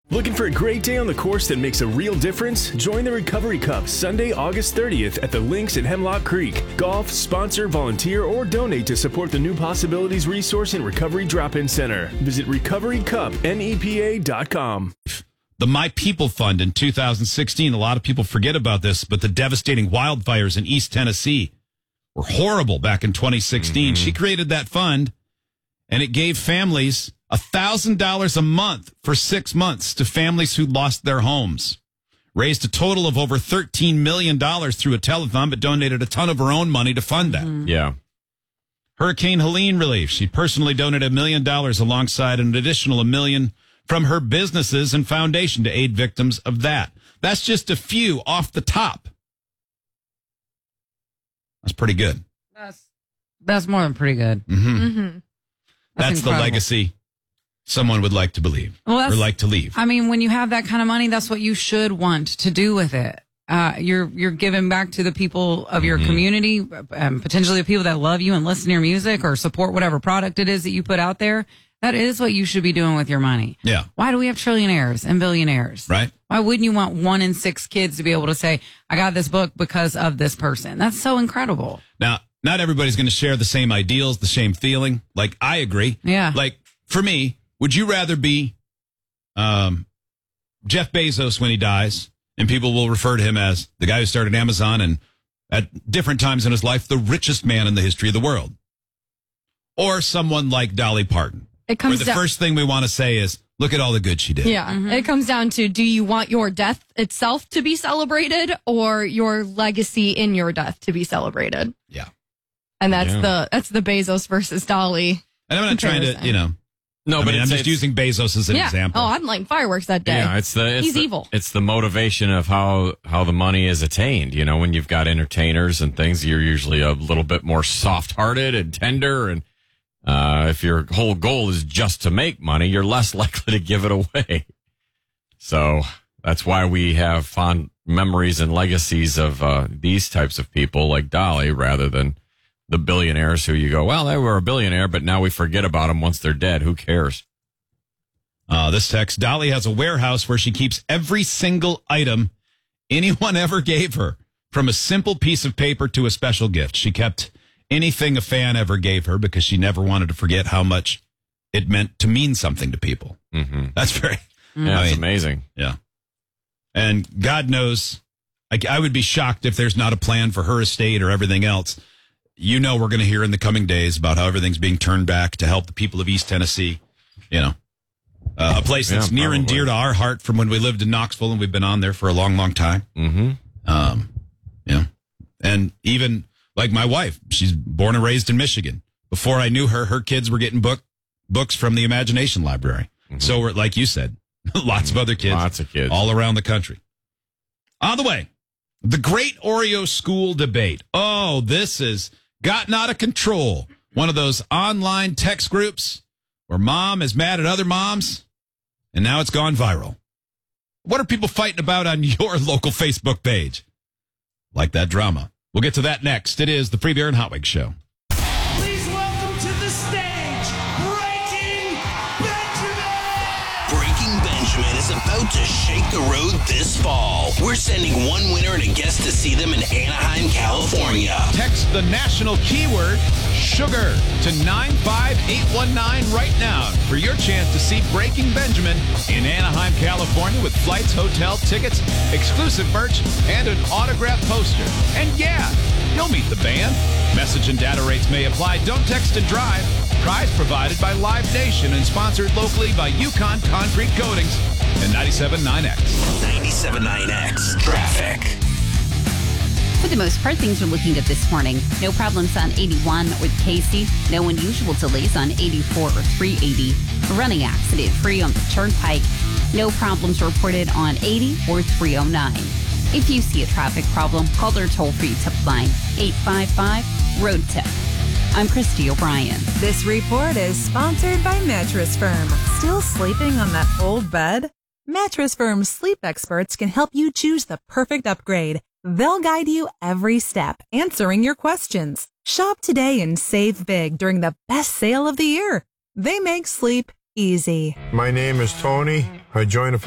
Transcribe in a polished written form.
Looking for a great day on the course that makes a real difference? Join the Recovery Cup Sunday, August 30th at the Links at Hemlock Creek. Golf, sponsor, volunteer, or donate to support the New Possibilities Resource and Recovery Drop-In Center. Visit recoverycupnepa.com. The My People Fund in 2016, a lot of people forget about this, but the devastating wildfires in East Tennessee were horrible back in 2016. She created that fund, and it gave families $1,000 a month for 6 months to families who lost their homes. Raised a total of over $13 million through a telethon, but donated a ton of her own money to fund that. Yeah. Hurricane Helene relief. She personally donated $1 million alongside an additional $1 million from her businesses and foundation to aid victims of that. That's just a few off the top. That's pretty good. That's more than pretty good. That's the legacy someone would like to believe or like to leave. I mean, when you have that kind of money, that's what you should want to do with it. You're giving back to the people of your community, potentially the people that love you and listen to your music or support whatever product it is that you put out there. That is what you should be doing with your money. Yeah. Why do we have trillionaires and billionaires? Right. Why wouldn't you want 1 in 6 kids to be able to say, I got this book because of this person? That's so incredible. Now, not everybody's going to share the same ideals, the same feeling. Like, I agree. Yeah. Like, for me, would you rather be Jeff Bezos when he dies, and people will refer to him as the guy who started Amazon and at different times in his life, the richest man in the history of the world? Or someone like Dolly Parton, where the first thing we want to say is, look at all the good she did. Yeah. It comes down to, do you want your death itself to be celebrated or your legacy in your death to be celebrated? Yeah. And that's the Bezos versus Dolly. And I'm not trying to, No, I'm just using Bezos as an example. Oh, I'm lighting fireworks that day. Yeah, he's evil. It's the motivation of how the money is attained. You know, when you've got entertainers and things, you're usually a little bit more soft-hearted and tender. And if your whole goal is just to make money, you're less likely to give it away. So that's why we have fond memories and legacies of these types of people like Dolly rather than the billionaires who you go, well, they were a billionaire, but now we forget about them once they're dead. Who cares? This text, Dolly has a warehouse where she keeps every single item anyone ever gave her, from a simple piece of paper to a special gift. She kept anything a fan ever gave her because she never wanted to forget how much it meant to mean something to people. That's very... Yeah, it's amazing. Yeah. And God knows, I would be shocked if there's not a plan for her estate or everything else. We're going to hear in the coming days about how everything's being turned back to help the people of East Tennessee. A place that's near and dear to our heart from when we lived in Knoxville, and we've been on there for a long, long time. And even like my wife, she's born and raised in Michigan. Before I knew her, her kids were getting books from the Imagination Library. So we're, like you said, lots of other kids. Lots of kids. All around the country. On the way, the Great Oreo School Debate. Oh, this has gotten out of control. One of those online text groups where mom is mad at other moms, and now it's gone viral. What are people fighting about on your local Facebook page? Like that drama. We'll get to that next. It is the Free Beer and Hot Wings Show. Please welcome to the stage, Breaking Benjamin! Breaking Benjamin is about to shake the road this fall. We're sending one winner and a guest to see them in Anaheim, California. Text the national keyword sugar to 95819 right now for your chance to see Breaking Benjamin in Anaheim, California, with flights, hotel tickets, exclusive merch, and an autographed poster. And yeah, you'll meet the band. Message and data rates may apply. Don't text and drive. Prize provided by Live Nation and sponsored locally by Yukon Concrete Coatings and 97.9X. 97.9X Traffic. For the most part, things are looking good this morning. No problems on 81 or Casey. No unusual delays on 84 or 380. A running accident free on the Turnpike. No problems reported on 80 or 309. If you see a traffic problem, call their toll-free tip line, 855-ROAD-TIP. I'm Christy O'Brien. This report is sponsored by Mattress Firm. Still sleeping on that old bed? Mattress Firm's sleep experts can help you choose the perfect upgrade. They'll guide you every step, answering your questions. Shop today and save big during the best sale of the year. They make sleep easy. My name is Tony. I joined a